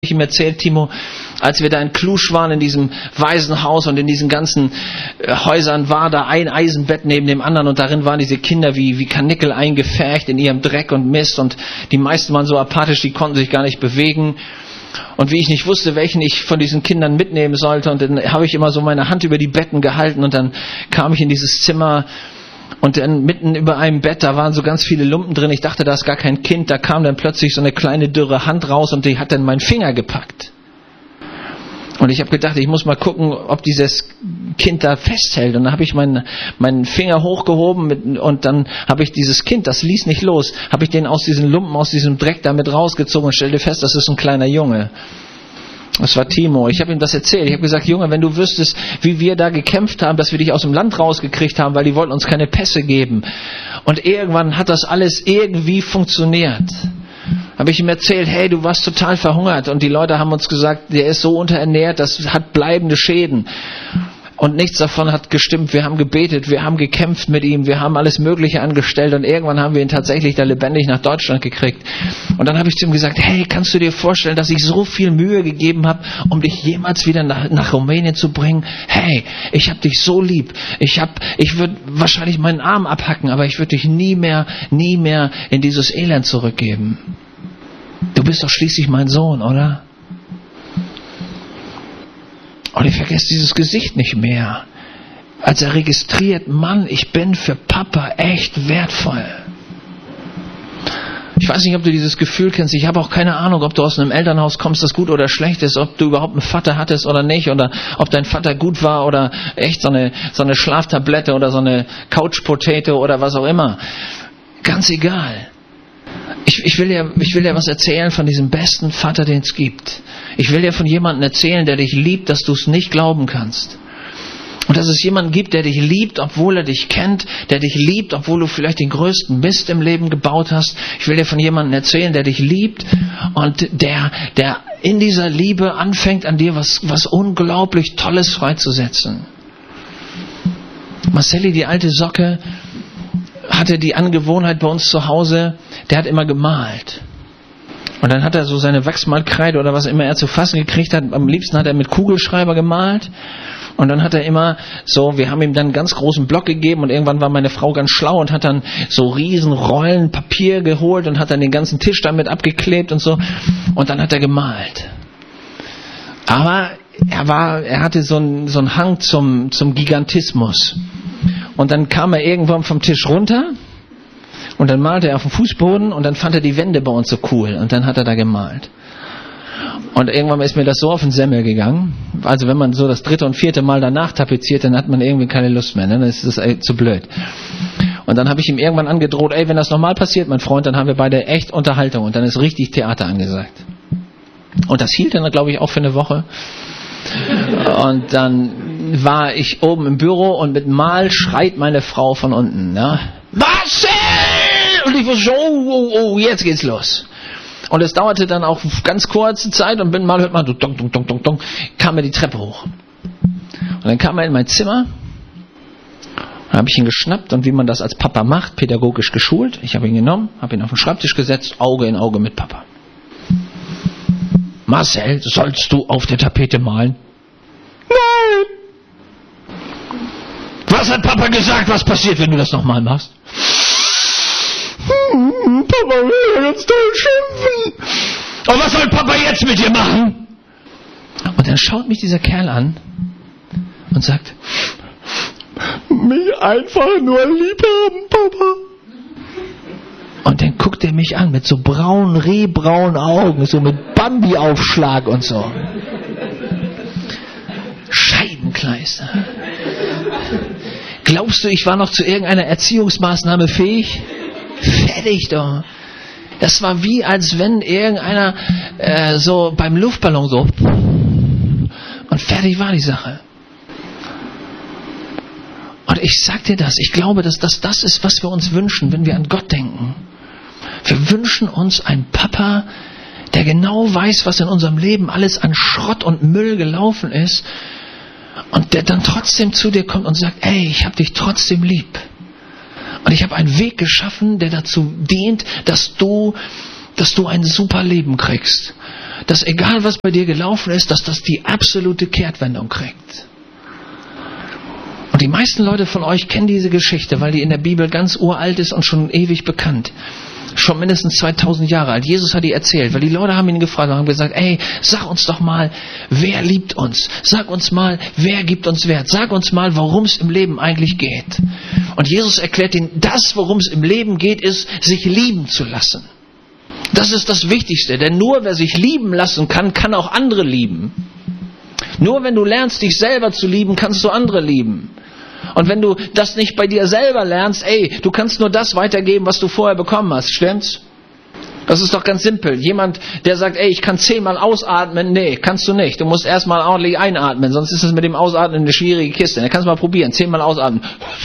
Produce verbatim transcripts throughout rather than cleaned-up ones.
Ich ihm erzählt, Timo, als wir da in Cluj waren, in diesem Waisenhaus und in diesen ganzen äh, Häusern war da ein Eisenbett neben dem anderen und darin waren diese Kinder wie, wie Karnickel eingepfercht in ihrem Dreck und Mist und die meisten waren so apathisch, die konnten sich gar nicht bewegen. Und wie ich nicht wusste, welchen ich von diesen Kindern mitnehmen sollte, und dann habe ich immer so meine Hand über die Betten gehalten und dann kam ich in dieses Zimmer. Und dann mitten über einem Bett, da waren so ganz viele Lumpen drin. Ich dachte, da ist gar kein Kind. Da kam dann plötzlich so eine kleine dürre Hand raus und die hat dann meinen Finger gepackt. Und ich habe gedacht, ich muss mal gucken, ob dieses Kind da festhält. Und dann habe ich meinen, meinen Finger hochgehoben mit, und dann habe ich dieses Kind, das ließ nicht los, habe ich den aus diesen Lumpen, aus diesem Dreck damit rausgezogen und stellte fest, das ist ein kleiner Junge. Das war Timo. Ich habe ihm das erzählt. Ich habe gesagt, Junge, wenn du wüsstest, wie wir da gekämpft haben, dass wir dich aus dem Land rausgekriegt haben, weil die wollten uns keine Pässe geben. Und irgendwann hat das alles irgendwie funktioniert. Habe ich ihm erzählt, hey, du warst total verhungert. Und die Leute haben uns gesagt, der ist so unterernährt, das hat bleibende Schäden. Und nichts davon hat gestimmt. Wir haben gebetet, wir haben gekämpft mit ihm, wir haben alles Mögliche angestellt und irgendwann haben wir ihn tatsächlich da lebendig nach Deutschland gekriegt. Und dann habe ich zu ihm gesagt, hey, kannst du dir vorstellen, dass ich so viel Mühe gegeben habe, um dich jemals wieder nach, nach Rumänien zu bringen? Hey, ich habe dich so lieb. Ich hab, ich würde wahrscheinlich meinen Arm abhacken, aber ich würde dich nie mehr, nie mehr in dieses Elend zurückgeben. Du bist doch schließlich mein Sohn, oder? Und ich vergesse dieses Gesicht nicht mehr. Als er registriert, Mann, ich bin für Papa echt wertvoll. Ich weiß nicht, ob du dieses Gefühl kennst. Ich habe auch keine Ahnung, ob du aus einem Elternhaus kommst, das gut oder schlecht ist, ob du überhaupt einen Vater hattest oder nicht, oder ob dein Vater gut war oder echt so eine, so eine Schlaftablette oder so eine Couch Potato oder was auch immer. Ganz egal. Ich, ich, will dir, ich will dir was erzählen von diesem besten Vater, den es gibt. Ich will dir von jemandem erzählen, der dich liebt, dass du es nicht glauben kannst. Und dass es jemanden gibt, der dich liebt, obwohl er dich kennt, der dich liebt, obwohl du vielleicht den größten Mist im Leben gebaut hast. Ich will dir von jemandem erzählen, der dich liebt und der, der in dieser Liebe anfängt, an dir was, was unglaublich Tolles freizusetzen. Marcelli, die alte Socke, hatte die Angewohnheit bei uns zu Hause, der hat immer gemalt. Und dann hat er so seine Wachsmalkreide oder was immer er zu fassen gekriegt hat, am liebsten hat er mit Kugelschreiber gemalt. Und dann hat er immer so, wir haben ihm dann einen ganz großen Block gegeben und irgendwann war meine Frau ganz schlau und hat dann so riesen Rollen Papier geholt und hat dann den ganzen Tisch damit abgeklebt und so. Und dann hat er gemalt. Aber er war, er hatte so einen, so einen Hang zum, zum Gigantismus. Und dann kam er irgendwann vom Tisch runter und dann malte er auf dem Fußboden und dann fand er die Wände bei uns so cool und dann hat er da gemalt. Und irgendwann ist mir das so auf den Semmel gegangen. Also wenn man so das dritte und vierte Mal danach tapeziert, dann hat man irgendwie keine Lust mehr. Ne? Dann ist das zu blöd. Und dann habe ich ihm irgendwann angedroht, ey, wenn das nochmal passiert, mein Freund, dann haben wir beide echt Unterhaltung und dann ist richtig Theater angesagt. Und das hielt dann, glaube ich, auch für eine Woche. Und dann war ich oben im Büro und mit Mal schreit meine Frau von unten. Ja? Marcel! Und ich war so, oh, oh, oh, jetzt geht's los. Und es dauerte dann auch ganz kurze Zeit und bin mal hört man so dong, dong, dong, dong, dong, kam er die Treppe hoch. Und dann kam er in mein Zimmer. Dann habe ich ihn geschnappt und wie man das als Papa macht, pädagogisch geschult. Ich habe ihn genommen, habe ihn auf den Schreibtisch gesetzt, Auge in Auge mit Papa. Marcel, sollst du auf der Tapete malen? Nein. Was hat Papa gesagt, was passiert, wenn du das nochmal machst? Hm, Papa will ganz toll schimpfen. Und was soll Papa jetzt mit dir machen? Und dann schaut mich dieser Kerl an und sagt, mich einfach nur lieb haben, Papa. Und dann guckt er mich an mit so braunen, rehbraunen Augen, so mit Bambi-Aufschlag und so. Scheibenkleister. Glaubst du, ich war noch zu irgendeiner Erziehungsmaßnahme fähig? Fertig doch. Das war wie, als wenn irgendeiner äh, so beim Luftballon so und fertig war die Sache. Und ich sag dir das, ich glaube, dass das das ist, was wir uns wünschen, wenn wir an Gott denken. Wir wünschen uns einen Papa, der genau weiß, was in unserem Leben alles an Schrott und Müll gelaufen ist und der dann trotzdem zu dir kommt und sagt, ey, ich hab dich trotzdem lieb. Und ich habe einen Weg geschaffen, der dazu dient, dass du, dass du ein super Leben kriegst. dass egal was bei dir gelaufen ist, dass das die absolute Kehrtwendung kriegt. Und die meisten Leute von euch kennen diese Geschichte, weil die in der Bibel ganz uralt ist und schon ewig bekannt. Schon mindestens zweitausend Jahre alt. Jesus hat die erzählt, weil die Leute haben ihn gefragt und haben gesagt, ey, sag uns doch mal, wer liebt uns? Sag uns mal, wer gibt uns Wert? Sag uns mal, worum es im Leben eigentlich geht. Und Jesus erklärt ihnen, das, worum es im Leben geht, ist, sich lieben zu lassen. Das ist das Wichtigste, denn nur wer sich lieben lassen kann, kann auch andere lieben. Nur wenn du lernst, dich selber zu lieben, kannst du andere lieben. Und wenn du das nicht bei dir selber lernst, ey, du kannst nur das weitergeben, was du vorher bekommen hast, stimmt's? Das ist doch ganz simpel. Jemand, der sagt, ey, ich kann zehnmal ausatmen, nee, kannst du nicht. Du musst erstmal ordentlich einatmen, sonst ist es mit dem Ausatmen eine schwierige Kiste. Dann kannst du mal probieren, zehnmal ausatmen.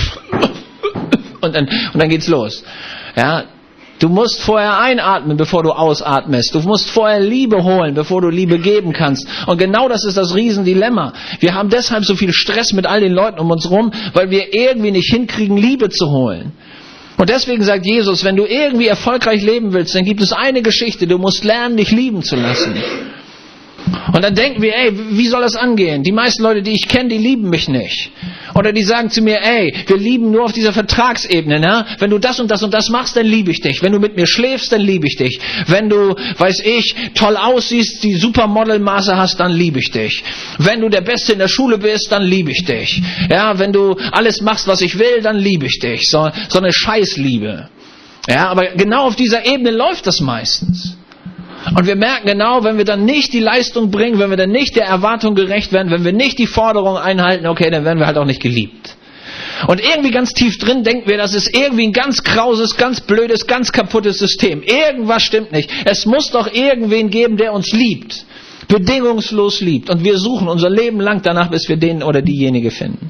Und dann, und dann geht's los. Ja, du musst vorher einatmen, bevor du ausatmest. Du musst vorher Liebe holen, bevor du Liebe geben kannst. Und genau das ist das Riesendilemma. Wir haben deshalb so viel Stress mit all den Leuten um uns rum, weil wir irgendwie nicht hinkriegen, Liebe zu holen. Und deswegen sagt Jesus, wenn du irgendwie erfolgreich leben willst, dann gibt es eine Geschichte. Du musst lernen, dich lieben zu lassen. Und dann denken wir, ey, wie soll das angehen? Die meisten Leute, die ich kenne, die lieben mich nicht. Oder die sagen zu mir, ey, wir lieben nur auf dieser Vertragsebene, ne? Wenn du das und das und das machst, dann liebe ich dich. Wenn du mit mir schläfst, dann liebe ich dich. Wenn du, weiß ich, toll aussiehst, die Supermodelmaße hast, dann liebe ich dich. Wenn du der Beste in der Schule bist, dann liebe ich dich. Ja, wenn du alles machst, was ich will, dann liebe ich dich. So, so eine Scheißliebe. Ja, aber genau auf dieser Ebene läuft das meistens. Und wir merken genau, wenn wir dann nicht die Leistung bringen, wenn wir dann nicht der Erwartung gerecht werden, wenn wir nicht die Forderung einhalten, okay, dann werden wir halt auch nicht geliebt. Und irgendwie ganz tief drin denken wir, das ist irgendwie ein ganz krauses, ganz blödes, ganz kaputtes System. Irgendwas stimmt nicht. Es muss doch irgendwen geben, der uns liebt. Bedingungslos liebt. Und wir suchen unser Leben lang danach, bis wir den oder diejenige finden.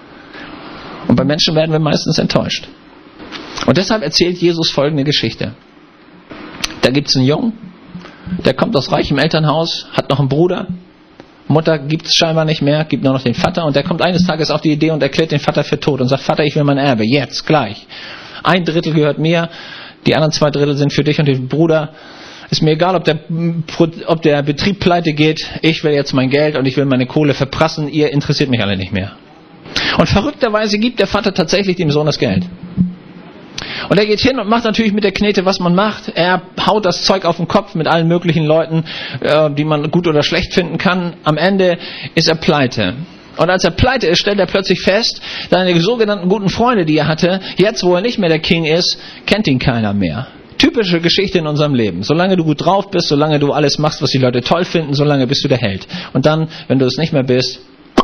Und bei Menschen werden wir meistens enttäuscht. Und deshalb erzählt Jesus folgende Geschichte. Da gibt es einen Jungen, der kommt aus reichem Elternhaus, hat noch einen Bruder. Mutter gibt es scheinbar nicht mehr, gibt nur noch den Vater. Und der kommt eines Tages auf die Idee und erklärt den Vater für tot und sagt, Vater, ich will mein Erbe, jetzt, gleich. Ein Drittel gehört mir, die anderen zwei Drittel sind für dich und den Bruder. Ist mir egal, ob der, ob der Betrieb pleite geht. Ich will jetzt mein Geld und ich will meine Kohle verprassen. Ihr interessiert mich alle nicht mehr. Und verrückterweise gibt der Vater tatsächlich dem Sohn das Geld. Und er geht hin und macht natürlich mit der Knete, was man macht. Er haut das Zeug auf den Kopf mit allen möglichen Leuten, äh, die man gut oder schlecht finden kann. Am Ende ist er pleite. Und als er pleite ist, stellt er plötzlich fest, seine sogenannten guten Freunde, die er hatte, jetzt wo er nicht mehr der King ist, kennt ihn keiner mehr. Typische Geschichte in unserem Leben. Solange du gut drauf bist, solange du alles machst, was die Leute toll finden, solange bist du der Held. Und dann, wenn du es nicht mehr bist,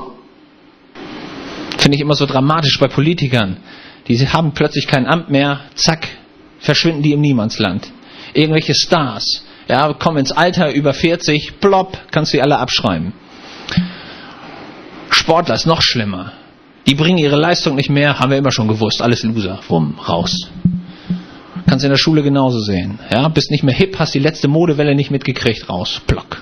finde ich immer so dramatisch bei Politikern. Die haben plötzlich kein Amt mehr, zack, verschwinden die im Niemandsland. Irgendwelche Stars, ja, kommen ins Alter über vierzig, plopp, kannst du die alle abschreiben. Sportler ist noch schlimmer. Die bringen ihre Leistung nicht mehr, haben wir immer schon gewusst, alles Loser, rum, raus. Kannst du in der Schule genauso sehen. Ja, bist nicht mehr hip, hast die letzte Modewelle nicht mitgekriegt, raus, plock.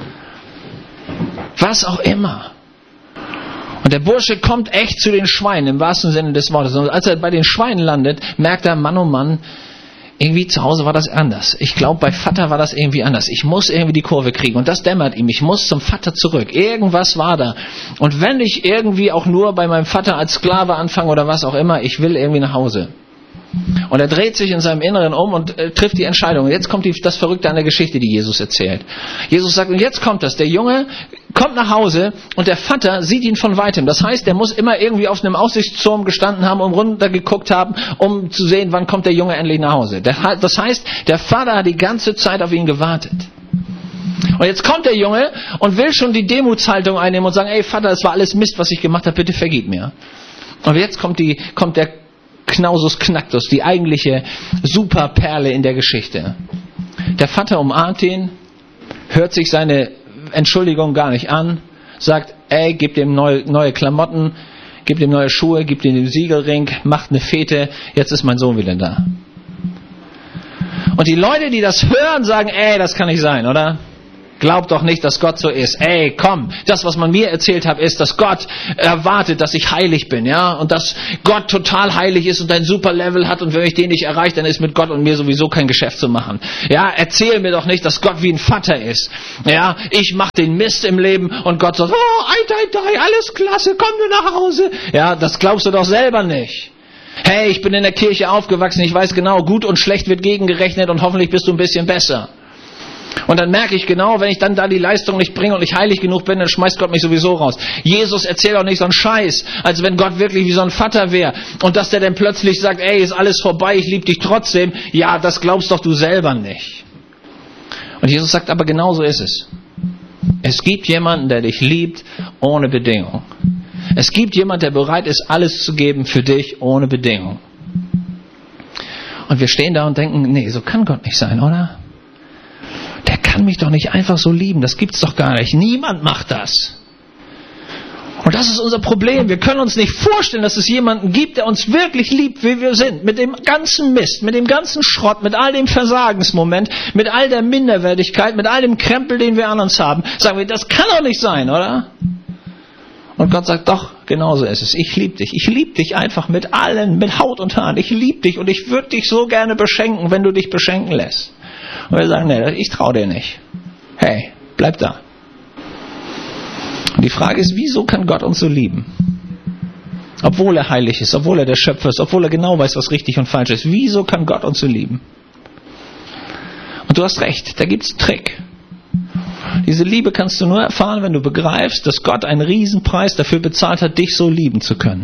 Was auch immer. Und der Bursche kommt echt zu den Schweinen, im wahrsten Sinne des Wortes. Und als er bei den Schweinen landet, merkt er, Mann, oh Mann, irgendwie zu Hause war das anders. Ich glaube, bei Vater war das irgendwie anders. Ich muss irgendwie die Kurve kriegen. Und das dämmert ihm. Ich muss zum Vater zurück. Irgendwas war da. Und wenn ich irgendwie auch nur bei meinem Vater als Sklave anfange oder was auch immer, ich will irgendwie nach Hause. Und er dreht sich in seinem Inneren um und äh, trifft die Entscheidung. Und jetzt kommt die, das Verrückte an der Geschichte, die Jesus erzählt. Jesus sagt, und jetzt kommt das. Der Junge kommt nach Hause und der Vater sieht ihn von Weitem. Das heißt, der muss immer irgendwie auf einem Aussichtsturm gestanden haben und runtergeguckt haben, um zu sehen, wann kommt der Junge endlich nach Hause. Das heißt, der Vater hat die ganze Zeit auf ihn gewartet. Und jetzt kommt der Junge und will schon die Demutshaltung einnehmen und sagen, ey Vater, es war alles Mist, was ich gemacht habe, bitte vergib mir. Und jetzt kommt, die, kommt der Knausus Knacktus, die eigentliche Superperle in der Geschichte. Der Vater umarmt ihn, hört sich seine Entschuldigung gar nicht an, sagt, ey, gib dem neue, neue Klamotten, gib dem neue Schuhe, gib dem den Siegelring, macht eine Fete, jetzt ist mein Sohn wieder da. Und die Leute, die das hören, sagen, ey, das kann nicht sein, oder? glaub doch nicht, dass Gott so ist. Ey, komm, das, was man mir erzählt hat, ist, dass Gott erwartet, dass ich heilig bin, ja, und dass Gott total heilig ist und ein super Level hat und wenn ich den nicht erreiche, dann ist mit Gott und mir sowieso kein Geschäft zu machen. Ja, erzähl mir doch nicht, dass Gott wie ein Vater ist. Ja, ich mach den Mist im Leben und Gott sagt, oh, ei, ei, ei, alles klasse, komm du nach Hause. Ja, das glaubst du doch selber nicht. Hey, ich bin in der Kirche aufgewachsen, ich weiß genau, gut und schlecht wird gegengerechnet und hoffentlich bist du ein bisschen besser. Und dann merke ich genau, wenn ich dann da die Leistung nicht bringe und nicht heilig genug bin, dann schmeißt Gott mich sowieso raus. Jesus erzählt auch nicht so einen Scheiß, als wenn Gott wirklich wie so ein Vater wäre. Und dass der dann plötzlich sagt, ey, ist alles vorbei, ich liebe dich trotzdem. Ja, das glaubst doch du selber nicht. Und Jesus sagt aber, genau so ist es. Es gibt jemanden, der dich liebt, ohne Bedingung. Es gibt jemanden, der bereit ist, alles zu geben für dich, ohne Bedingung. Und wir stehen da und denken, nee, so kann Gott nicht sein, oder? Der kann mich doch nicht einfach so lieben, das gibt's doch gar nicht. Niemand macht das. Und das ist unser Problem. Wir können uns nicht vorstellen, dass es jemanden gibt, der uns wirklich liebt, wie wir sind. Mit dem ganzen Mist, mit dem ganzen Schrott, mit all dem Versagensmoment, mit all der Minderwertigkeit, mit all dem Krempel, den wir an uns haben. Sagen wir, das kann doch nicht sein, oder? Und Gott sagt, doch, genauso ist es. Ich liebe dich. Ich liebe dich einfach mit allen, mit Haut und Haaren. Ich liebe dich und ich würde dich so gerne beschenken, wenn du dich beschenken lässt. Und wir sagen, nee, ich traue dir nicht. Hey, bleib da. Und die Frage ist, wieso kann Gott uns so lieben? Obwohl er heilig ist, obwohl er der Schöpfer ist, obwohl er genau weiß, was richtig und falsch ist. Wieso kann Gott uns so lieben? Und du hast recht, da gibt es einen Trick. Diese Liebe kannst du nur erfahren, wenn du begreifst, dass Gott einen Riesenpreis dafür bezahlt hat, dich so lieben zu können.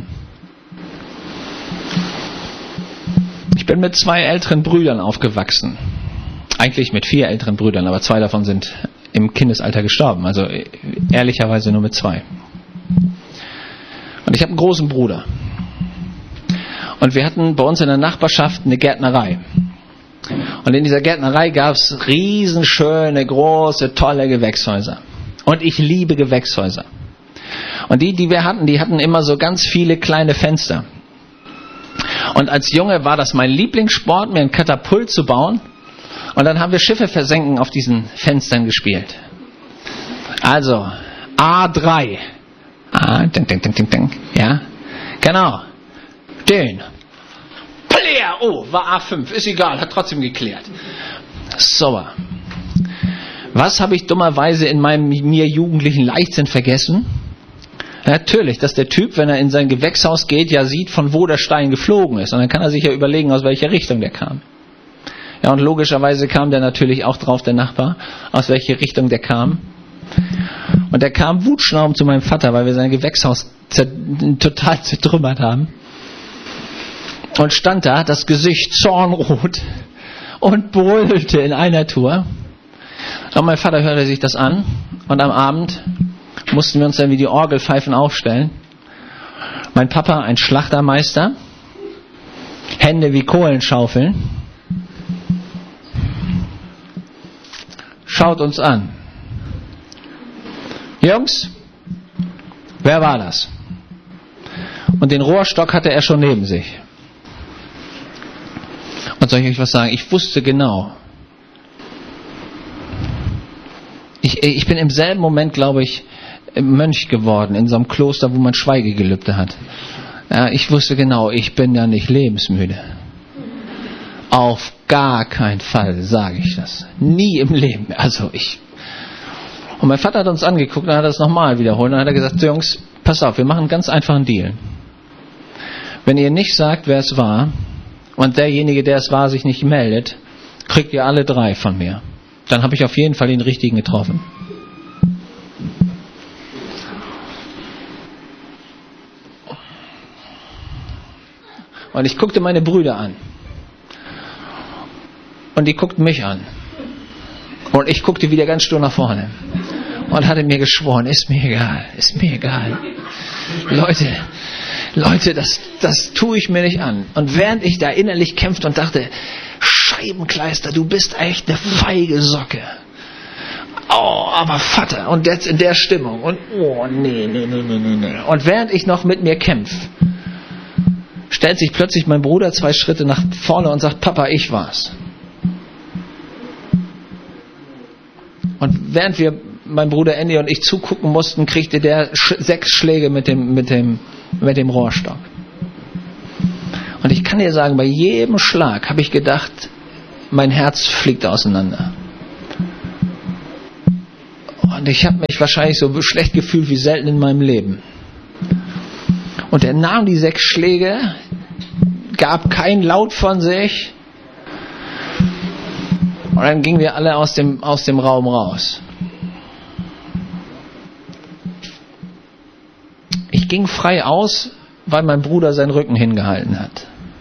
Ich bin mit zwei älteren Brüdern aufgewachsen. Eigentlich mit vier älteren Brüdern, aber zwei davon sind im Kindesalter gestorben. Also ehrlicherweise nur mit zwei. Und ich habe einen großen Bruder. Und wir hatten bei uns in der Nachbarschaft eine Gärtnerei. Und in dieser Gärtnerei gab es riesenschöne, große, tolle Gewächshäuser. Und ich liebe Gewächshäuser. Und die, die wir hatten, die hatten immer so ganz viele kleine Fenster. Und als Junge war das mein Lieblingssport, mir ein Katapult zu bauen. Und dann haben wir Schiffe versenken auf diesen Fenstern gespielt. Also, A drei. Ah, ding, ding, ding, ding, ding. Ja, genau. Den. Oh, war A fünf, ist egal, hat trotzdem geklärt. So. Was habe ich dummerweise in meinem mir jugendlichen Leichtsinn vergessen? Ja, natürlich, dass der Typ, wenn er in sein Gewächshaus geht, ja sieht, von wo der Stein geflogen ist. Und dann kann er sich ja überlegen, aus welcher Richtung der kam. Ja, und logischerweise kam der natürlich auch drauf, der Nachbar, aus welcher Richtung der kam. Und der kam wutschnaubend zu meinem Vater, weil wir sein Gewächshaus zer- total zertrümmert haben. Und stand da, das Gesicht zornrot und brüllte in einer Tour. Und mein Vater hörte sich das an und am Abend mussten wir uns dann wie die Orgelpfeifen aufstellen. Mein Papa, ein Schlachtermeister, Hände wie Kohlenschaufeln, schaut uns an. Jungs, wer war das? Und den Rohrstock hatte er schon neben sich. Und soll ich euch was sagen? Ich wusste genau. Ich, ich bin im selben Moment, glaube ich, Mönch geworden, in so einem Kloster, wo man Schweigegelübde hat. Ja, ich wusste genau, ich bin ja nicht lebensmüde. Auf gar keinen Fall sage ich das. Nie im Leben. Also ich. Und mein Vater hat uns angeguckt und hat das nochmal wiederholt. Und dann hat er gesagt, Jungs, pass auf, wir machen einen ganz einfachen Deal. Wenn ihr nicht sagt, wer es war, und derjenige, der es war, sich nicht meldet, kriegt ihr alle drei von mir. Dann habe ich auf jeden Fall den richtigen getroffen. Und ich guckte meine Brüder an. Und die guckten mich an. Und ich guckte wieder ganz stur nach vorne. Und hatte mir geschworen, ist mir egal, ist mir egal. Leute, Leute, das, das tue ich mir nicht an. Und während ich da innerlich kämpfte und dachte, Scheibenkleister, du bist echt eine feige Socke. Oh, aber Vater, und jetzt in der Stimmung. Und oh, nee, nee, nee, nee, nee. Und während ich noch mit mir kämpfe, stellt sich plötzlich mein Bruder zwei Schritte nach vorne und sagt, Papa, ich war's. Und während wir, mein Bruder Andy und ich zugucken mussten, kriegte der sch- sechs Schläge mit dem, mit dem, mit dem Rohrstock. Und ich kann dir sagen, bei jedem Schlag habe ich gedacht, mein Herz fliegt auseinander. Und ich habe mich wahrscheinlich so schlecht gefühlt wie selten in meinem Leben. Und er nahm die sechs Schläge, gab keinen Laut von sich. Und dann gingen wir alle aus dem, aus dem Raum raus. Ich ging frei aus, weil mein Bruder seinen Rücken hingehalten hat.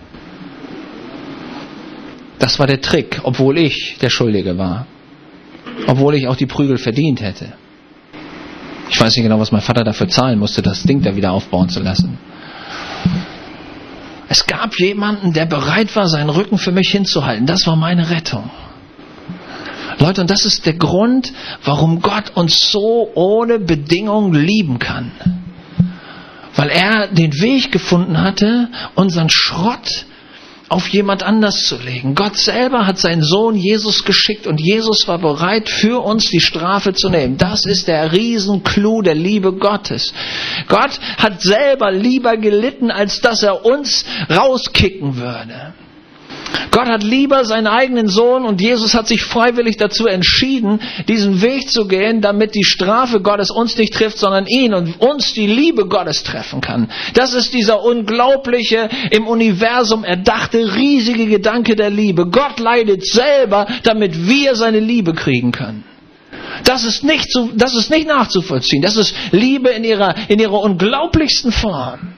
Das war der Trick, obwohl ich der Schuldige war. Obwohl ich auch die Prügel verdient hätte. Ich weiß nicht genau, was mein Vater dafür zahlen musste, das Ding da wieder aufbauen zu lassen. Es gab jemanden, der bereit war, seinen Rücken für mich hinzuhalten. Das war meine Rettung. Leute, und das ist der Grund, warum Gott uns so ohne Bedingung lieben kann. Weil er den Weg gefunden hatte, unseren Schrott auf jemand anders zu legen. Gott selber hat seinen Sohn Jesus geschickt und Jesus war bereit, für uns die Strafe zu nehmen. Das ist der Riesenclou der Liebe Gottes. Gott hat selber lieber gelitten, als dass er uns rauskicken würde. Gott hat lieber seinen eigenen Sohn und Jesus hat sich freiwillig dazu entschieden, diesen Weg zu gehen, damit die Strafe Gottes uns nicht trifft, sondern ihn und uns die Liebe Gottes treffen kann. Das ist dieser unglaubliche, im Universum erdachte, riesige Gedanke der Liebe. Gott leidet selber, damit wir seine Liebe kriegen können. Das ist nicht, zu, das ist nicht nachzuvollziehen. Das ist Liebe in ihrer, in ihrer unglaublichsten Form.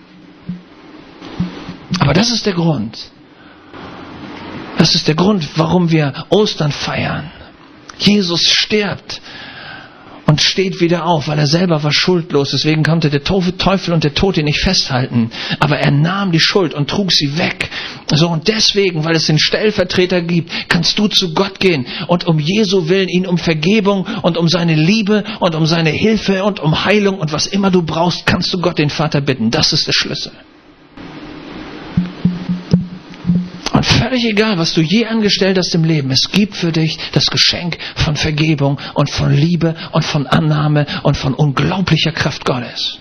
Aber das ist der Grund. Das ist der Grund, warum wir Ostern feiern. Jesus stirbt und steht wieder auf, weil er selber war schuldlos. Deswegen konnte der Teufel und der Tod ihn nicht festhalten. Aber er nahm die Schuld und trug sie weg. So, und deswegen, weil es den Stellvertreter gibt, kannst du zu Gott gehen und um Jesu Willen ihn um Vergebung und um seine Liebe und um seine Hilfe und um Heilung und was immer du brauchst, kannst du Gott den Vater bitten. Das ist der Schlüssel. Und völlig egal, was du je angestellt hast im Leben, es gibt für dich das Geschenk von Vergebung und von Liebe und von Annahme und von unglaublicher Kraft Gottes.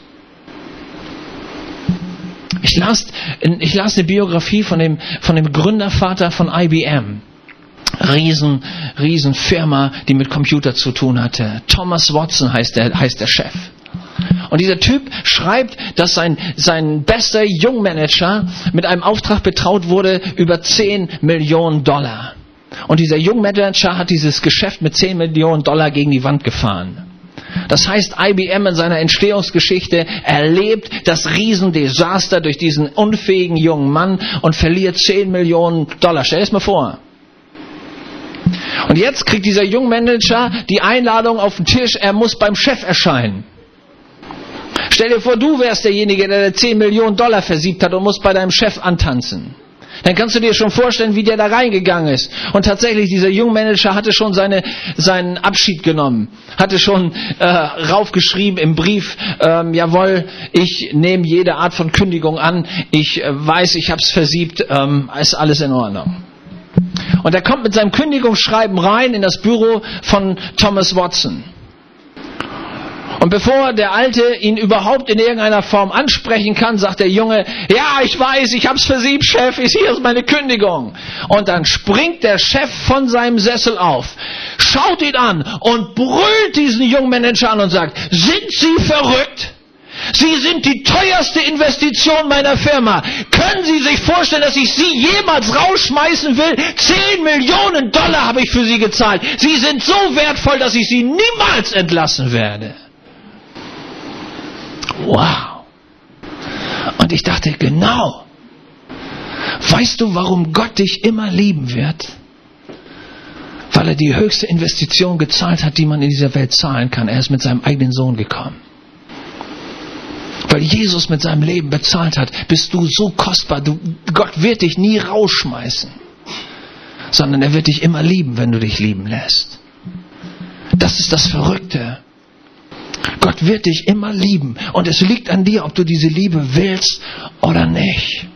Ich las, ich las eine Biografie von dem, von dem Gründervater von I B M. Riesen, riesen Firma, die mit Computer zu tun hatte. Thomas Watson heißt der, heißt der Chef. Und dieser Typ schreibt, dass sein, sein bester Jungmanager mit einem Auftrag betraut wurde über zehn Millionen Dollar. Und dieser Jungmanager hat dieses Geschäft mit zehn Millionen Dollar gegen die Wand gefahren. Das heißt, I B M in seiner Entstehungsgeschichte erlebt das Riesendesaster durch diesen unfähigen jungen Mann und verliert zehn Millionen Dollar. Stell dir das mal vor. Und jetzt kriegt dieser Jungmanager die Einladung auf den Tisch, er muss beim Chef erscheinen. Stell dir vor, du wärst derjenige, der zehn Millionen Dollar versiebt hat und musst bei deinem Chef antanzen. Dann kannst du dir schon vorstellen, wie der da reingegangen ist. Und tatsächlich, dieser Jungmanager hatte schon seine, seinen Abschied genommen. Hatte schon äh, raufgeschrieben im Brief, ähm, jawohl, ich nehme jede Art von Kündigung an. Ich äh, weiß, ich habe es versiebt, ähm, ist alles in Ordnung. Und er kommt mit seinem Kündigungsschreiben rein in das Büro von Thomas Watson. Und bevor der Alte ihn überhaupt in irgendeiner Form ansprechen kann, sagt der Junge, ja, ich weiß, ich hab's versiebt, Chef, hier ist meine Kündigung. Und dann springt der Chef von seinem Sessel auf, schaut ihn an und brüllt diesen jungen Manager an und sagt, sind Sie verrückt? Sie sind die teuerste Investition meiner Firma. Können Sie sich vorstellen, dass ich Sie jemals rausschmeißen will? Zehn Millionen Dollar habe ich für Sie gezahlt. Sie sind so wertvoll, dass ich Sie niemals entlassen werde. Wow. Und ich dachte, genau. Weißt du, warum Gott dich immer lieben wird? Weil er die höchste Investition gezahlt hat, die man in dieser Welt zahlen kann. Er ist mit seinem eigenen Sohn gekommen. Weil Jesus mit seinem Leben bezahlt hat, bist du so kostbar. Du, Gott wird dich nie rausschmeißen, sondern er wird dich immer lieben, wenn du dich lieben lässt. Das ist das Verrückte. Gott wird dich immer lieben. Und es liegt an dir, ob du diese Liebe willst oder nicht.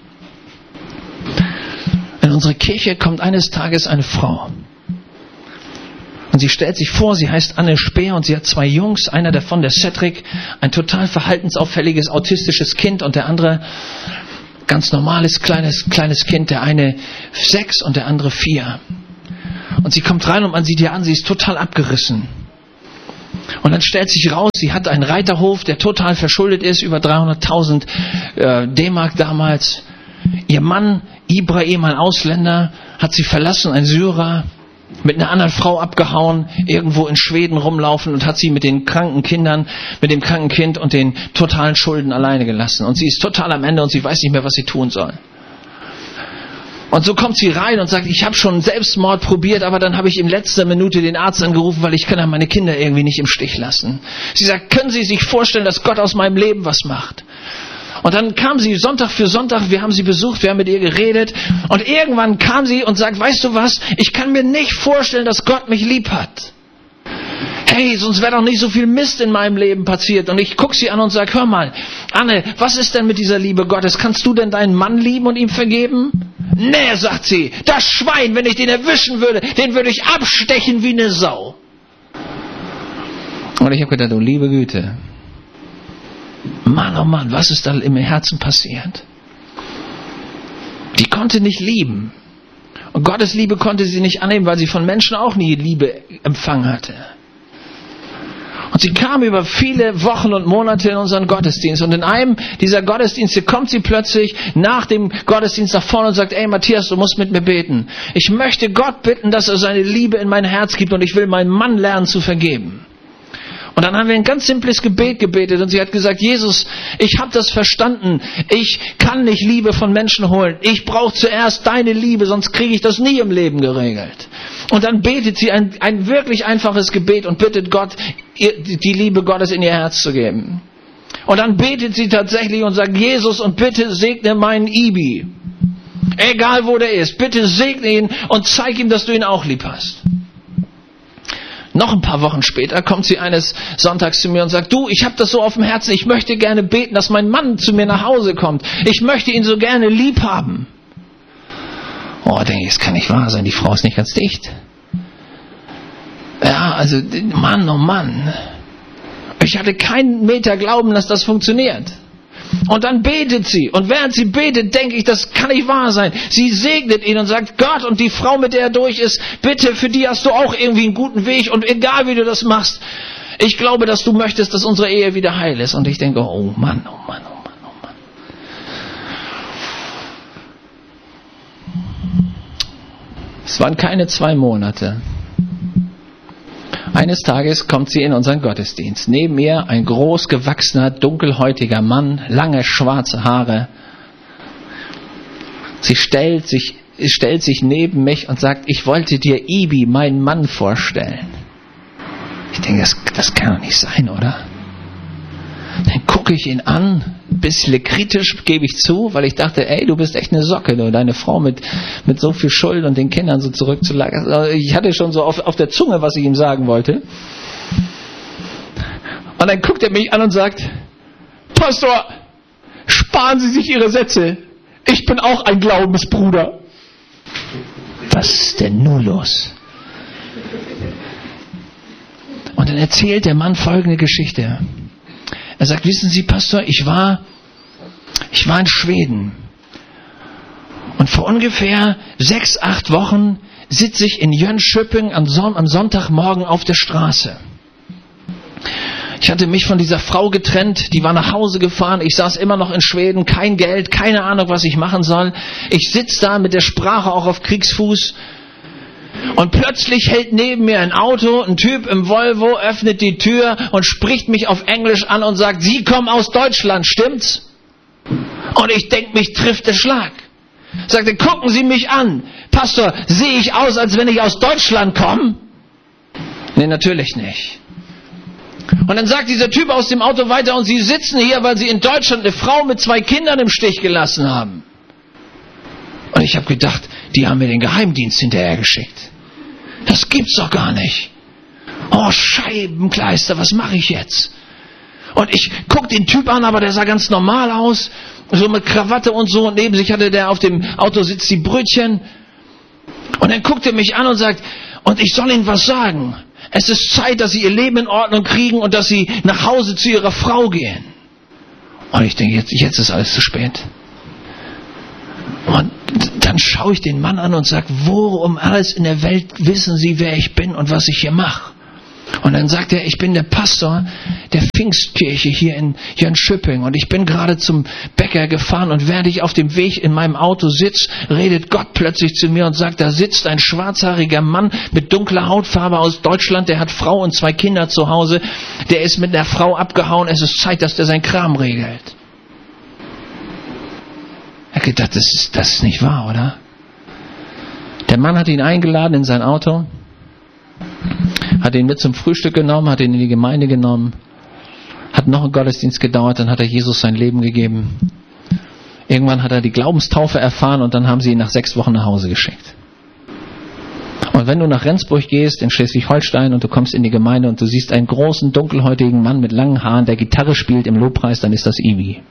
In unsere Kirche kommt eines Tages eine Frau. Und sie stellt sich vor, sie heißt Anne Speer und sie hat zwei Jungs, einer davon, der Cedric, ein total verhaltensauffälliges, autistisches Kind und der andere ganz normales, kleines, kleines Kind, der eine sechs und der andere vier. Und sie kommt rein und man sieht ihr an, sie ist total abgerissen. Und dann stellt sich raus, sie hat einen Reiterhof, der total verschuldet ist, über dreihunderttausend äh, D-Mark damals. Ihr Mann, Ibrahim, ein Ausländer, hat sie verlassen, ein Syrer, mit einer anderen Frau abgehauen, irgendwo in Schweden rumlaufen und hat sie mit den kranken Kindern, mit dem kranken Kind und den totalen Schulden alleine gelassen. Und sie ist total am Ende und sie weiß nicht mehr, was sie tun soll. Und so kommt sie rein und sagt, ich habe schon Selbstmord probiert, aber dann habe ich in letzter Minute den Arzt angerufen, weil ich kann ja meine Kinder irgendwie nicht im Stich lassen. Sie sagt, können Sie sich vorstellen, dass Gott aus meinem Leben was macht? Und dann kam sie Sonntag für Sonntag, wir haben sie besucht, wir haben mit ihr geredet und irgendwann kam sie und sagt, weißt du was, ich kann mir nicht vorstellen, dass Gott mich lieb hat. Hey, sonst wäre doch nicht so viel Mist in meinem Leben passiert. Und ich gucke sie an und sage, hör mal, Anne, was ist denn mit dieser Liebe Gottes? Kannst du denn deinen Mann lieben und ihm vergeben? Nee, sagt sie, das Schwein, wenn ich den erwischen würde, den würde ich abstechen wie eine Sau. Und ich habe gedacht, oh liebe Güte, Mann, oh Mann, was ist da im Herzen passiert? Die konnte nicht lieben. Und Gottes Liebe konnte sie nicht annehmen, weil sie von Menschen auch nie Liebe empfangen hatte. Und sie kam über viele Wochen und Monate in unseren Gottesdienst. Und in einem dieser Gottesdienste kommt sie plötzlich nach dem Gottesdienst nach vorne und sagt, ey Matthias, du musst mit mir beten. Ich möchte Gott bitten, dass er seine Liebe in mein Herz gibt und ich will meinem Mann lernen zu vergeben. Und dann haben wir ein ganz simples Gebet gebetet und sie hat gesagt, Jesus, ich habe das verstanden. Ich kann nicht Liebe von Menschen holen. Ich brauche zuerst deine Liebe, sonst kriege ich das nie im Leben geregelt. Und dann betet sie ein, ein wirklich einfaches Gebet und bittet Gott, ihr, die Liebe Gottes in ihr Herz zu geben. Und dann betet sie tatsächlich und sagt, Jesus, und bitte segne meinen Ibi. Egal wo der ist, bitte segne ihn und zeig ihm, dass du ihn auch lieb hast. Noch ein paar Wochen später kommt sie eines Sonntags zu mir und sagt, du, ich habe das so auf dem Herzen, ich möchte gerne beten, dass mein Mann zu mir nach Hause kommt. Ich möchte ihn so gerne lieb haben. Oh, denke ich, das kann nicht wahr sein, die Frau ist nicht ganz dicht. Ja, also, Mann, oh Mann. Ich hatte keinen Meter Glauben, dass das funktioniert. Und dann betet sie. Und während sie betet, denke ich, das kann nicht wahr sein. Sie segnet ihn und sagt, Gott, und die Frau, mit der er durch ist, bitte, für die hast du auch irgendwie einen guten Weg. Und egal, wie du das machst, ich glaube, dass du möchtest, dass unsere Ehe wieder heil ist. Und ich denke, oh Mann, oh Mann, oh Mann, oh Mann. Es waren keine zwei Monate. Eines Tages kommt sie in unseren Gottesdienst. Neben ihr ein groß gewachsener, dunkelhäutiger Mann, lange schwarze Haare. Sie stellt sich, stellt sich neben mich und sagt, ich wollte dir Ibi, meinen Mann, vorstellen. Ich denke, das, das kann doch nicht sein, oder? Dann gucke ich ihn an, ein bisschen kritisch, gebe ich zu, weil ich dachte, ey, du bist echt eine Socke, du, deine Frau mit, mit so viel Schuld und den Kindern so zurückzulagen. Also ich hatte schon so auf, auf der Zunge, was ich ihm sagen wollte. Und dann guckt er mich an und sagt, Pastor, sparen Sie sich Ihre Sätze. Ich bin auch ein Glaubensbruder. Was ist denn nur los? Und dann erzählt der Mann folgende Geschichte. Er sagt, wissen Sie, Pastor, ich war, ich war in Schweden. Und vor ungefähr sechs, acht Wochen sitze ich in Jönköping am, Son- am Sonntagmorgen auf der Straße. Ich hatte mich von dieser Frau getrennt, die war nach Hause gefahren, ich saß immer noch in Schweden, kein Geld, keine Ahnung, was ich machen soll. Ich sitze da mit der Sprache auch auf Kriegsfuß. Und plötzlich hält neben mir ein Auto, ein Typ im Volvo, öffnet die Tür und spricht mich auf Englisch an und sagt, Sie kommen aus Deutschland, stimmt's? Und ich denke, mich trifft der Schlag. Sagte, gucken Sie mich an. Pastor, sehe ich aus, als wenn ich aus Deutschland komme? Nee, natürlich nicht. Und dann sagt dieser Typ aus dem Auto weiter, und Sie sitzen hier, weil Sie in Deutschland eine Frau mit zwei Kindern im Stich gelassen haben. Und ich habe gedacht, die haben mir den Geheimdienst hinterhergeschickt. Das gibt's doch gar nicht. Oh, Scheibenkleister, was mache ich jetzt? Und ich guck den Typ an, aber der sah ganz normal aus. So mit Krawatte und so. Und neben sich hatte der auf dem Autositz die Brötchen. Und dann guckt er mich an und sagt, Und ich soll ihnen was sagen. Es ist Zeit, dass sie ihr Leben in Ordnung kriegen und dass sie nach Hause zu ihrer Frau gehen. Und ich denke, jetzt, jetzt ist alles zu spät. Und dann schaue ich den Mann an und sage, wo um alles in der Welt wissen Sie, wer ich bin und was ich hier mache? Und dann sagt er, ich bin der Pastor der Pfingstkirche hier in, hier in Schüpping und ich bin gerade zum Bäcker gefahren und während ich auf dem Weg in meinem Auto sitze, redet Gott plötzlich zu mir und sagt, da sitzt ein schwarzhaariger Mann mit dunkler Hautfarbe aus Deutschland, der hat Frau und zwei Kinder zu Hause, der ist mit der Frau abgehauen, es ist Zeit, dass der seinen Kram regelt. Er hat gedacht, das ist, das ist nicht wahr, oder? Der Mann hat ihn eingeladen in sein Auto, hat ihn mit zum Frühstück genommen, hat ihn in die Gemeinde genommen, hat noch ein Gottesdienst gedauert, dann hat er Jesus sein Leben gegeben. Irgendwann hat er die Glaubenstaufe erfahren und dann haben sie ihn nach sechs Wochen nach Hause geschickt. Und wenn du nach Rendsburg gehst, in Schleswig-Holstein, und du kommst in die Gemeinde und du siehst einen großen, dunkelhäutigen Mann mit langen Haaren, der Gitarre spielt im Lobpreis, dann ist das Iwi.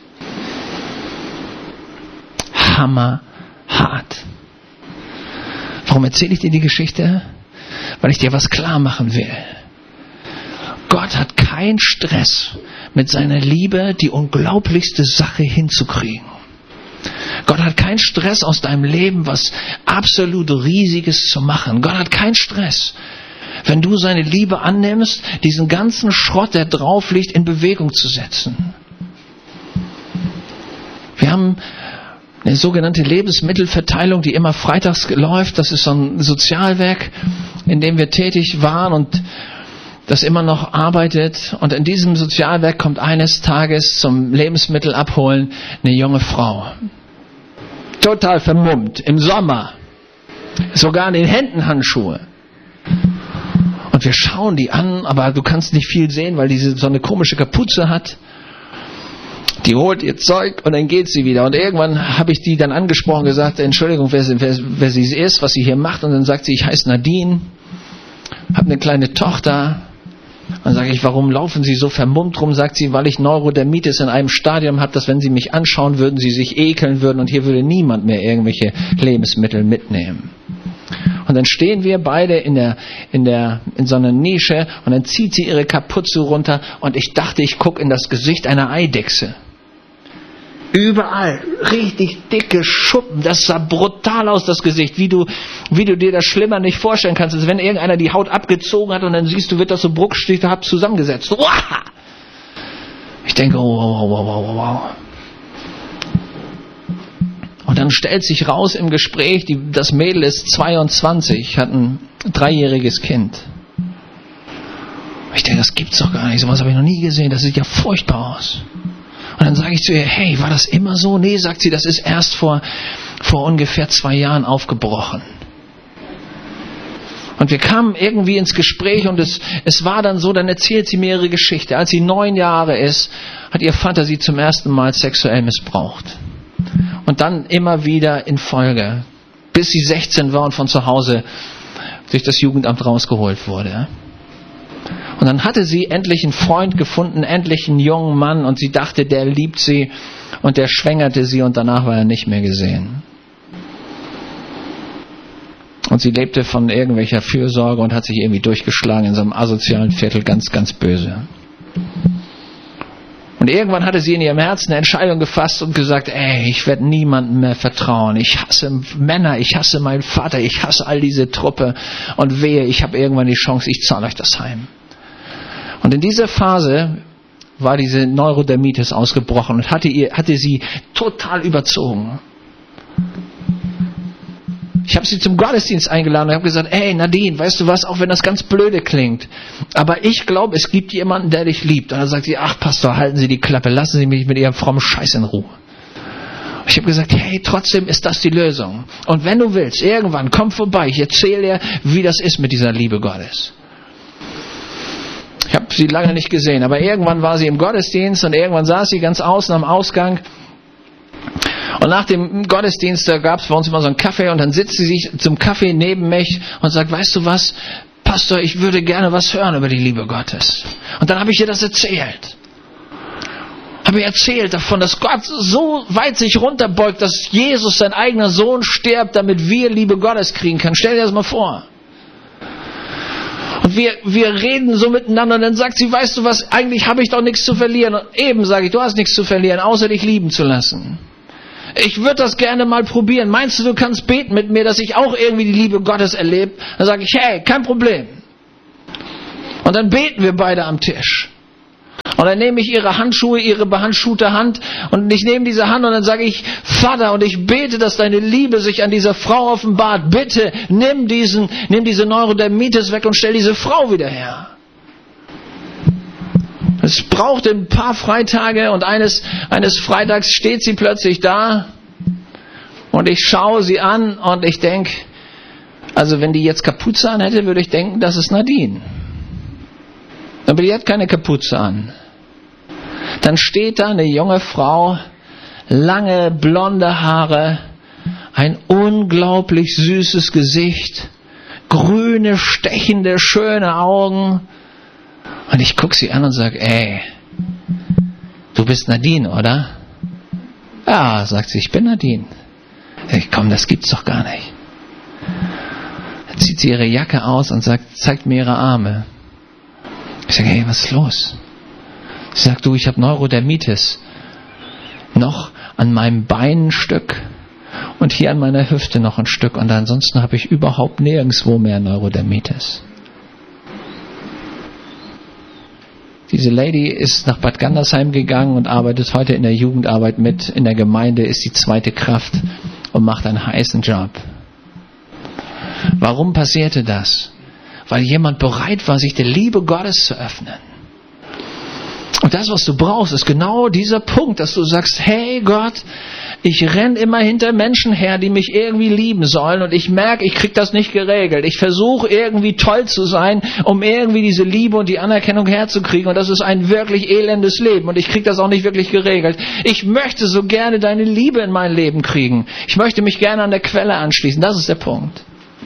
Hammerhart. Warum erzähle ich dir die Geschichte? Weil ich dir was klar machen will. Gott hat keinen Stress, mit seiner Liebe die unglaublichste Sache hinzukriegen. Gott hat keinen Stress, aus deinem Leben was absolut Riesiges zu machen. Gott hat keinen Stress, wenn du seine Liebe annimmst, diesen ganzen Schrott, der drauf liegt, in Bewegung zu setzen. Wir haben eine sogenannte Lebensmittelverteilung, die immer freitags läuft. Das ist so ein Sozialwerk, in dem wir tätig waren und das immer noch arbeitet. Und in diesem Sozialwerk kommt eines Tages zum Lebensmittel abholen eine junge Frau. Total vermummt, im Sommer. Sogar in den Händen Handschuhe. Und wir schauen die an, aber du kannst nicht viel sehen, weil diese so eine komische Kapuze hat. Die holt ihr Zeug und dann geht sie wieder. Und irgendwann habe ich die dann angesprochen, gesagt, Entschuldigung, wer sie, wer, wer sie ist, was sie hier macht. Und dann sagt sie, ich heiße Nadine, habe eine kleine Tochter. Dann sage ich, warum laufen Sie so vermummt rum? Sagt sie, weil ich Neurodermitis in einem Stadium habe, dass wenn Sie mich anschauen würden, Sie sich ekeln würden und hier würde niemand mehr irgendwelche Lebensmittel mitnehmen. Und dann stehen wir beide in der, in der, in so einer Nische und dann zieht sie ihre Kapuze runter und ich dachte, ich gucke in das Gesicht einer Eidechse. Überall richtig dicke Schuppen, das sah brutal aus, das Gesicht, wie du, wie du dir das schlimmer nicht vorstellen kannst, als wenn irgendeiner die Haut abgezogen hat und dann siehst du, wird das so bruchstichhaft zusammengesetzt. Uah! Ich denke, oh, wow, wow, wow, wow. Und dann stellt sich raus im Gespräch, die, das Mädel ist zweiundzwanzig, hat ein dreijähriges Kind. Ich denke, das gibt's doch gar nicht, sowas habe ich noch nie gesehen, das sieht ja furchtbar aus. Und dann sage ich zu ihr, hey, war das immer so? Nee, sagt sie, das ist erst vor, vor ungefähr zwei Jahren aufgebrochen. Und wir kamen irgendwie ins Gespräch und es, es war dann so, dann erzählt sie mir ihre Geschichte. Als sie neun Jahre ist, hat ihr Vater sie zum ersten Mal sexuell missbraucht. Und dann immer wieder in Folge, bis sie sechzehn war und von zu Hause durch das Jugendamt rausgeholt wurde. Und dann hatte sie endlich einen Freund gefunden, endlich einen jungen Mann und sie dachte, der liebt sie und der schwängerte sie und danach war er nicht mehr gesehen. Und sie lebte von irgendwelcher Fürsorge und hat sich irgendwie durchgeschlagen in so einem asozialen Viertel, ganz, ganz böse. Und irgendwann hatte sie in ihrem Herzen eine Entscheidung gefasst und gesagt, ey, ich werde niemandem mehr vertrauen. Ich hasse Männer, ich hasse meinen Vater, ich hasse all diese Truppe und wehe, ich habe irgendwann die Chance, ich zahle euch das heim. Und in dieser Phase war diese Neurodermitis ausgebrochen und hatte, ihr, hatte sie total überzogen. Ich habe sie zum Gottesdienst eingeladen und habe gesagt, ey Nadine, weißt du was, auch wenn das ganz blöde klingt, aber ich glaube, es gibt jemanden, der dich liebt. Und dann sagt sie, ach Pastor, halten Sie die Klappe, lassen Sie mich mit Ihrem frommen Scheiß in Ruhe. Ich habe gesagt, hey, trotzdem ist das die Lösung. Und wenn du willst, irgendwann, komm vorbei, ich erzähle dir, wie das ist mit dieser Liebe Gottes. Ich habe sie lange nicht gesehen, aber irgendwann war sie im Gottesdienst und irgendwann saß sie ganz außen am Ausgang. Und nach dem Gottesdienst, da gab es bei uns immer so einen Kaffee und dann sitzt sie sich zum Kaffee neben mich und sagt, weißt du was, Pastor, ich würde gerne was hören über die Liebe Gottes. Und dann habe ich ihr das erzählt. Habe ihr erzählt davon, dass Gott so weit sich runterbeugt, dass Jesus, sein eigener Sohn, stirbt, damit wir Liebe Gottes kriegen können. Stell dir das mal vor. Und wir, wir reden so miteinander und dann sagt sie, weißt du was, eigentlich habe ich doch nichts zu verlieren. Und eben sage ich, du hast nichts zu verlieren, außer dich lieben zu lassen. Ich würde das gerne mal probieren. Meinst du, du kannst beten mit mir, dass ich auch irgendwie die Liebe Gottes erlebe? Dann sage ich, hey, kein Problem. Und dann beten wir beide am Tisch. Und dann nehme ich ihre Handschuhe, ihre behandschuhte Hand und ich nehme diese Hand und dann sage ich, Vater, und ich bete, dass deine Liebe sich an dieser Frau offenbart. Bitte nimm diesen, nimm diese Neurodermitis weg und stell diese Frau wieder her. Es braucht ein paar Freitage und eines, eines Freitags steht sie plötzlich da und ich schaue sie an und ich denke, also wenn die jetzt Kapuze an hätte, würde ich denken, das ist Nadine. Aber die hat keine Kapuze an. Dann steht da eine junge Frau, lange blonde Haare, ein unglaublich süßes Gesicht, grüne, stechende, schöne Augen. Und ich gucke sie an und sage, ey, du bist Nadine, oder? Ja, sagt sie, ich bin Nadine. Ich komm, das gibt's doch gar nicht. Dann zieht sie ihre Jacke aus und sagt, zeigt mir ihre Arme. Ich sage, hey, was ist los? Sie sagt, du, ich habe Neurodermitis. Noch an meinem Bein ein Stück und hier an meiner Hüfte noch ein Stück. Und ansonsten habe ich überhaupt nirgendwo mehr Neurodermitis. Diese Lady ist nach Bad Gandersheim gegangen und arbeitet heute in der Jugendarbeit mit. In der Gemeinde ist die zweite Kraft und macht einen heißen Job. Warum passierte das? Weil jemand bereit war, sich der Liebe Gottes zu öffnen. Und das, was du brauchst, ist genau dieser Punkt, dass du sagst, hey Gott, ich renne immer hinter Menschen her, die mich irgendwie lieben sollen und ich merke, ich kriege das nicht geregelt. Ich versuche irgendwie toll zu sein, um irgendwie diese Liebe und die Anerkennung herzukriegen und das ist ein wirklich elendes Leben und ich kriege das auch nicht wirklich geregelt. Ich möchte so gerne deine Liebe in mein Leben kriegen. Ich möchte mich gerne an der Quelle anschließen. Das ist der Punkt.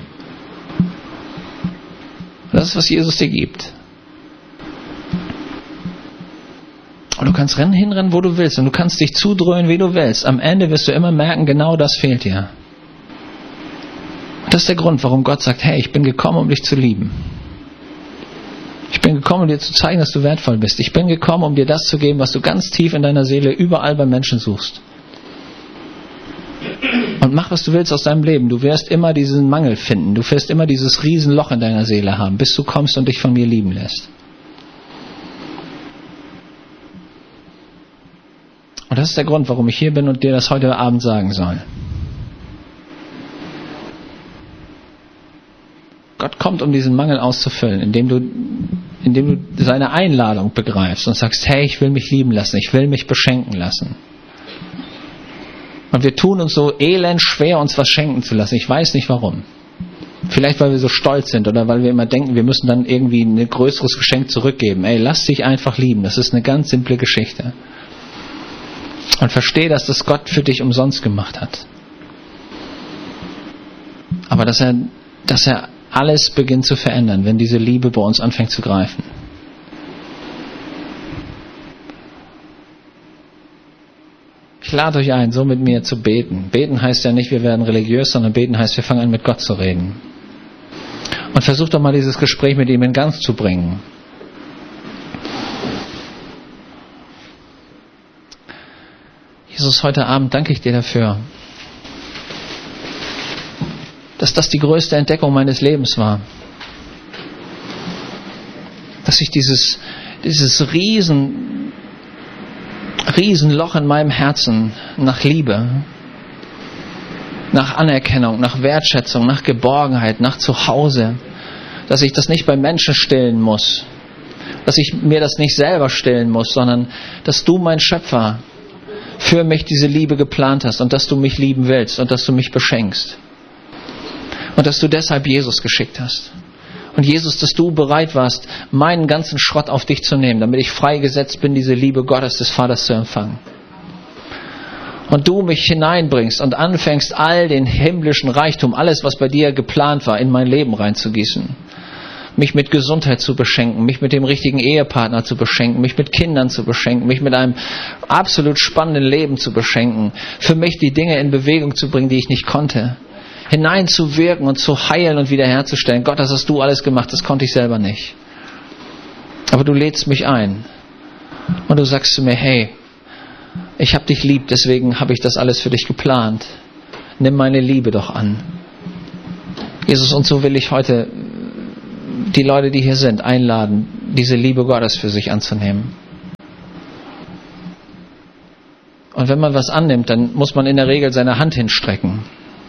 Das ist, was Jesus dir gibt. Und du kannst rennen, hinrennen, wo du willst. Und du kannst dich zudröhnen, wie du willst. Am Ende wirst du immer merken, genau das fehlt dir. Und das ist der Grund, warum Gott sagt, hey, ich bin gekommen, um dich zu lieben. Ich bin gekommen, um dir zu zeigen, dass du wertvoll bist. Ich bin gekommen, um dir das zu geben, was du ganz tief in deiner Seele überall bei Menschen suchst. Und mach, was du willst aus deinem Leben. Du wirst immer diesen Mangel finden. Du wirst immer dieses Riesenloch in deiner Seele haben, bis du kommst und dich von mir lieben lässt. Und das ist der Grund, warum ich hier bin und dir das heute Abend sagen soll. Gott kommt, um diesen Mangel auszufüllen, indem du, indem du seine Einladung begreifst und sagst, hey, ich will mich lieben lassen, ich will mich beschenken lassen. Und wir tun uns so elend schwer, uns was schenken zu lassen. Ich weiß nicht warum. Vielleicht, weil wir so stolz sind oder weil wir immer denken, wir müssen dann irgendwie ein größeres Geschenk zurückgeben. Ey, lass dich einfach lieben. Das ist eine ganz simple Geschichte. Und verstehe, dass das Gott für dich umsonst gemacht hat. Aber dass er, dass er alles beginnt zu verändern, wenn diese Liebe bei uns anfängt zu greifen. Ich lade euch ein, so mit mir zu beten. Beten heißt ja nicht, wir werden religiös, sondern beten heißt, wir fangen an, mit Gott zu reden. Und versucht doch mal dieses Gespräch mit ihm in Gang zu bringen. Jesus, heute Abend danke ich dir dafür, dass das die größte Entdeckung meines Lebens war. Dass ich dieses, dieses riesen, riesen Loch in meinem Herzen nach Liebe, nach Anerkennung, nach Wertschätzung, nach Geborgenheit, nach Zuhause, dass ich das nicht bei Menschen stillen muss, dass ich mir das nicht selber stillen muss, sondern dass du, mein Schöpfer, für mich diese Liebe geplant hast und dass du mich lieben willst und dass du mich beschenkst. Und dass du deshalb Jesus geschickt hast. Und Jesus, dass du bereit warst, meinen ganzen Schrott auf dich zu nehmen, damit ich freigesetzt bin, diese Liebe Gottes des Vaters zu empfangen. Und du mich hineinbringst und anfängst, all den himmlischen Reichtum, alles, was bei dir geplant war, in mein Leben reinzugießen. Mich mit Gesundheit zu beschenken, mich mit dem richtigen Ehepartner zu beschenken, mich mit Kindern zu beschenken, mich mit einem absolut spannenden Leben zu beschenken, für mich die Dinge in Bewegung zu bringen, die ich nicht konnte. hineinzuwirken und zu heilen und wiederherzustellen. Gott, das hast du alles gemacht, das konnte ich selber nicht. Aber du lädst mich ein und du sagst zu mir, hey, ich habe dich lieb, deswegen habe ich das alles für dich geplant. Nimm meine Liebe doch an. Jesus, und so will ich heute die Leute, die hier sind, einladen, diese Liebe Gottes für sich anzunehmen. Und wenn man was annimmt, dann muss man in der Regel seine Hand hinstrecken.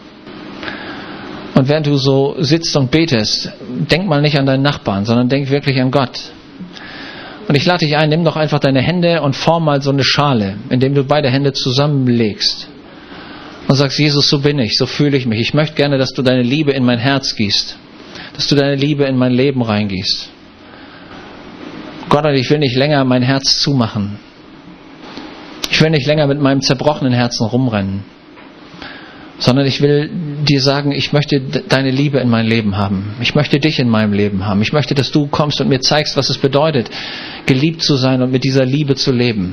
Und während du so sitzt und betest, denk mal nicht an deinen Nachbarn, sondern denk wirklich an Gott. Und ich lade dich ein, nimm doch einfach deine Hände und form mal so eine Schale, indem du beide Hände zusammenlegst. Und sagst, Jesus, so bin ich, so fühle ich mich. Ich möchte gerne, dass du deine Liebe in mein Herz gießt. Dass du deine Liebe in mein Leben reingießt. Gott, ich will nicht länger mein Herz zumachen. Ich will nicht länger mit meinem zerbrochenen Herzen rumrennen. Sondern ich will dir sagen, ich möchte deine Liebe in mein Leben haben. Ich möchte dich in meinem Leben haben. Ich möchte, dass du kommst und mir zeigst, was es bedeutet, geliebt zu sein und mit dieser Liebe zu leben.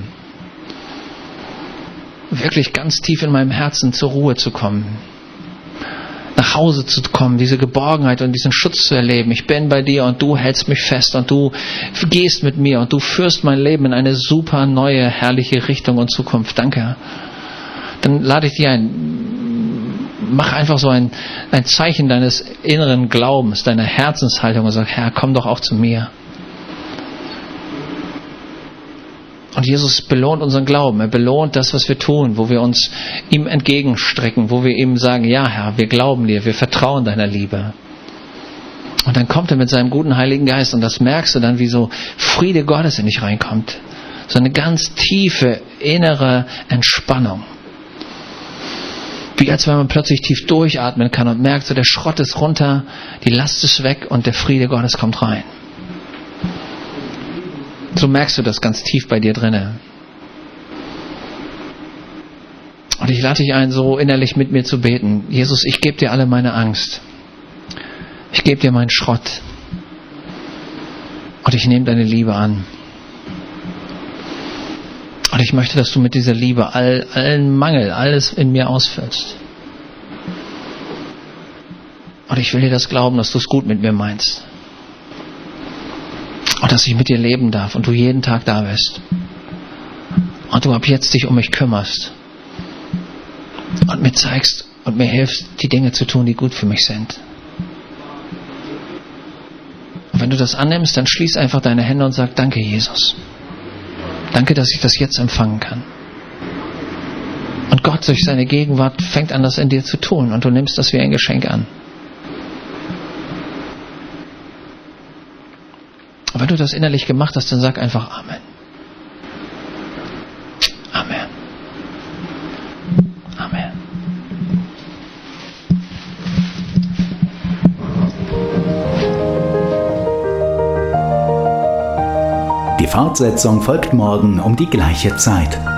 Wirklich ganz tief in meinem Herzen zur Ruhe zu kommen. Nach Hause zu kommen, diese Geborgenheit und diesen Schutz zu erleben. Ich bin bei dir und du hältst mich fest und du gehst mit mir und du führst mein Leben in eine super neue, herrliche Richtung und Zukunft. Danke. Dann lade ich dich ein, mach einfach so ein, ein Zeichen deines inneren Glaubens, deiner Herzenshaltung und sag, Herr, komm doch auch zu mir. Und Jesus belohnt unseren Glauben. Er belohnt das, was wir tun, wo wir uns ihm entgegenstrecken, wo wir ihm sagen, ja Herr, wir glauben dir, wir vertrauen deiner Liebe. Und dann kommt er mit seinem guten Heiligen Geist und das merkst du dann, wie so Friede Gottes in dich reinkommt. So eine ganz tiefe innere Entspannung. Wie als wenn man plötzlich tief durchatmen kann und merkt, so der Schrott ist runter, die Last ist weg und der Friede Gottes kommt rein. So merkst du das ganz tief bei dir drinne. Und ich lade dich ein, so innerlich mit mir zu beten. Jesus, ich gebe dir alle meine Angst. Ich gebe dir meinen Schrott. Und ich nehme deine Liebe an. Und ich möchte, dass du mit dieser Liebe all, allen Mangel, alles in mir ausfüllst. Und ich will dir das glauben, dass du es gut mit mir meinst. Und dass ich mit dir leben darf und du jeden Tag da bist. Und du ab jetzt dich um mich kümmerst. Und mir zeigst und mir hilfst, die Dinge zu tun, die gut für mich sind. Und wenn du das annimmst, dann schließ einfach deine Hände und sag, danke Jesus. Danke, dass ich das jetzt empfangen kann. Und Gott durch seine Gegenwart fängt an, das in dir zu tun. Und du nimmst das wie ein Geschenk an. Und wenn du das innerlich gemacht hast, dann sag einfach Amen. Amen. Amen. Die Fortsetzung folgt morgen um die gleiche Zeit.